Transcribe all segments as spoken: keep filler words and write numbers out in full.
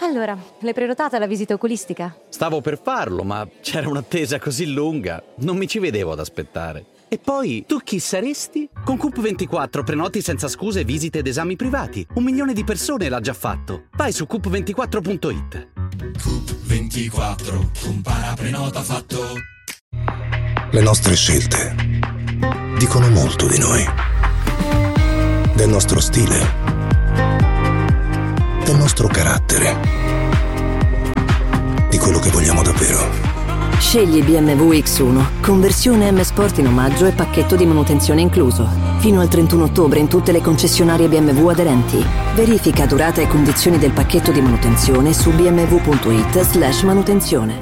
Allora, l'hai prenotata la visita oculistica? Stavo per farlo, ma c'era un'attesa così lunga, non mi ci vedevo ad aspettare. E poi, tu chi saresti? Con Coop ventiquattro prenoti senza scuse visite ed esami privati. Un milione di persone l'ha già fatto. Vai su coop ventiquattro punto it. Coop ventiquattro, compara prenota fatto. Le nostre scelte dicono molto di noi. Del nostro stile. Del nostro carattere. Di quello che vogliamo davvero. Scegli B M W X uno, conversione M Sport in omaggio e pacchetto di manutenzione incluso. Fino al trentuno ottobre in tutte le concessionarie B M W aderenti. Verifica durata e condizioni del pacchetto di manutenzione su bmw.it slash manutenzione.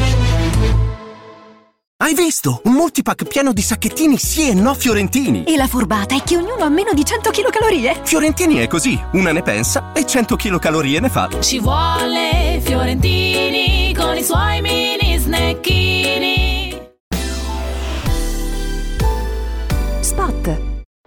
Hai visto? Un multipack pieno di sacchettini sì e no fiorentini. E la furbata è che ognuno ha meno di cento chilocalorie. Fiorentini è così, una ne pensa e cento chilocalorie ne fa. Ci vuole Fiorentini con i suoi mini snacchini. Spot.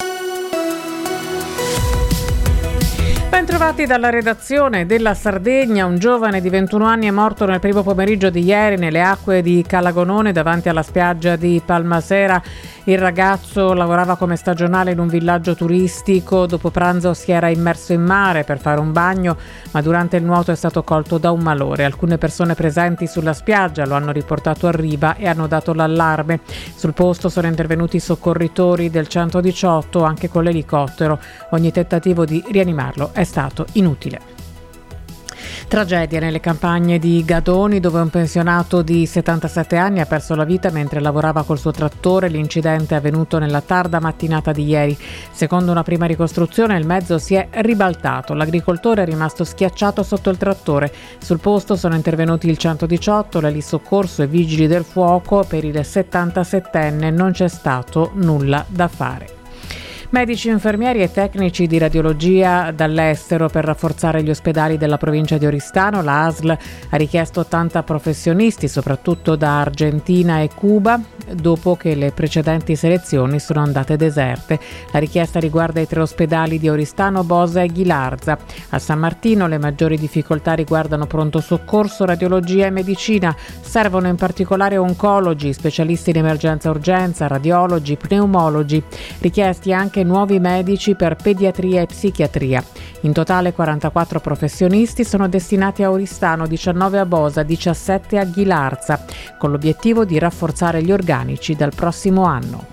Bentrovati dalla redazione della Sardegna. Un giovane di ventuno anni è morto nel primo pomeriggio di ieri nelle acque di Calagonone davanti alla spiaggia di Palmasera. Il ragazzo lavorava come stagionale in un villaggio turistico. Dopo pranzo si era immerso in mare per fare un bagno, ma durante il nuoto è stato colto da un malore. Alcune persone presenti sulla spiaggia lo hanno riportato a riva e hanno dato l'allarme. Sul posto sono intervenuti i soccorritori del centodiciotto anche con l'elicottero. Ogni tentativo di rianimarlo è stato inutile. Tragedia nelle campagne di Gadoni, dove un pensionato di settantasette anni ha perso la vita mentre lavorava col suo trattore. L'incidente è avvenuto nella tarda mattinata di ieri. Secondo una prima ricostruzione il mezzo si è ribaltato. L'agricoltore è rimasto schiacciato sotto il trattore. Sul posto sono intervenuti il centodiciotto, l'elisoccorso e vigili del fuoco. Per il settantasettenne non c'è stato nulla da fare. Medici, infermieri e tecnici di radiologia dall'estero per rafforzare gli ospedali della provincia di Oristano. La A S L ha richiesto ottanta professionisti, soprattutto da Argentina e Cuba, dopo che le precedenti selezioni sono andate deserte. La richiesta riguarda i tre ospedali di Oristano, Bosa e Ghilarza. A San Martino le maggiori difficoltà riguardano pronto soccorso, radiologia e medicina. Servono in particolare oncologi, specialisti in emergenza-urgenza, radiologi, pneumologi. Richiesti anche nuovi medici per pediatria e psichiatria. In totale quarantaquattro professionisti sono destinati a Oristano, diciannove a Bosa, diciassette a Ghilarza, con l'obiettivo di rafforzare gli organici dal prossimo anno.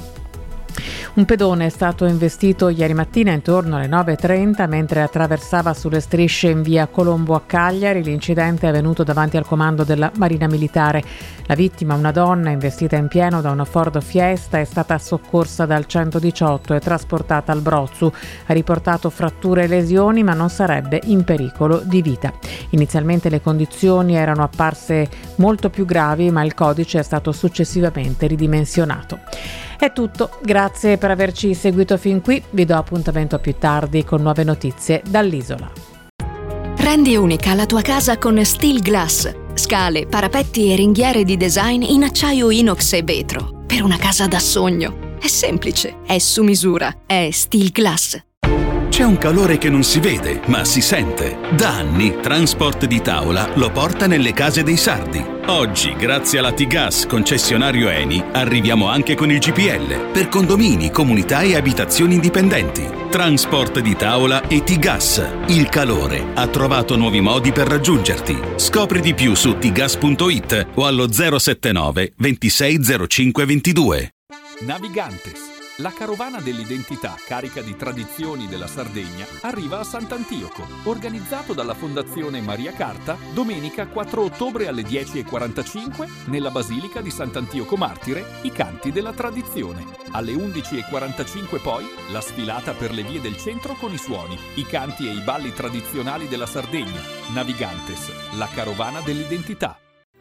Un pedone è stato investito ieri mattina intorno alle nove e trenta mentre attraversava sulle strisce in via Colombo a Cagliari. L'incidente è avvenuto davanti al comando della Marina Militare. La vittima, una donna investita in pieno da una Ford Fiesta, è stata soccorsa dal centodiciotto e trasportata al Brozzu. Ha riportato fratture e lesioni, ma non sarebbe in pericolo di vita. Inizialmente le condizioni erano apparse molto più gravi, ma il codice è stato successivamente ridimensionato. È tutto, grazie per averci seguito fin qui, vi do appuntamento più tardi con nuove notizie dall'isola. Rendi unica la tua casa con Steel Glass. Scale, parapetti e ringhiere di design in acciaio inox e vetro. Per una casa da sogno. È semplice, è su misura, è Steel Glass. C'è un calore che non si vede, ma si sente. Da anni Transport di Tavola lo porta nelle case dei sardi. Oggi, grazie alla T-Gas concessionario Eni, arriviamo anche con il G P L per condomini, comunità e abitazioni indipendenti. Transport di Tavola e T-Gas. Il calore ha trovato nuovi modi per raggiungerti. Scopri di più su t gas punto it o allo zero sette nove ventisei zero cinque ventidue. Navigantes. La carovana dell'identità, carica di tradizioni della Sardegna, arriva a Sant'Antioco. Organizzato dalla Fondazione Maria Carta, domenica quattro ottobre alle dieci e quarantacinque, nella Basilica di Sant'Antioco Martire, i canti della tradizione. Alle undici e quarantacinque poi, la sfilata per le vie del centro con i suoni, i canti e i balli tradizionali della Sardegna. Navigantes, la carovana dell'identità.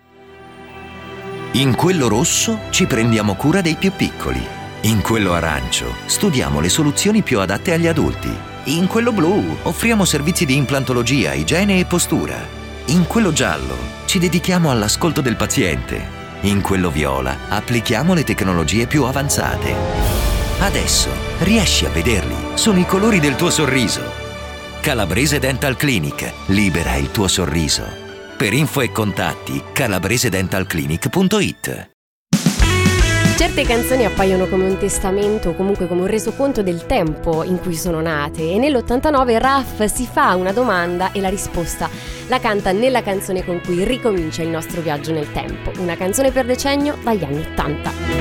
In quello rosso ci prendiamo cura dei più piccoli. In quello arancio studiamo le soluzioni più adatte agli adulti. In quello blu offriamo servizi di implantologia, igiene e postura. In quello giallo ci dedichiamo all'ascolto del paziente. In quello viola applichiamo le tecnologie più avanzate. Adesso riesci a vederli, sono i colori del tuo sorriso. Calabrese Dental Clinic. Libera il tuo sorriso. Per info e contatti calabrese dental clinic punto it. Certe canzoni appaiono come un testamento o comunque come un resoconto del tempo in cui sono nate, e nell'ottantanove Raf si fa una domanda e la risposta la canta nella canzone con cui ricomincia il nostro viaggio nel tempo, una canzone per decennio dagli anni ottanta.